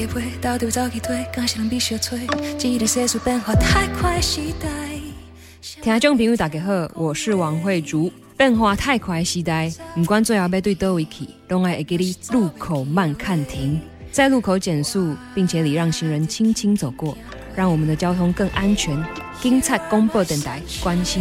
到底要走去推，敢是人必须催，这个世事变化太快的时代。听众朋友大家好，我是王慧竹。变化太快的时代，不管最后要对倒位去，都要给你路口慢看停，在路口减速，并且礼让行人轻轻走过，让我们的交通更安全。警察广播电台关心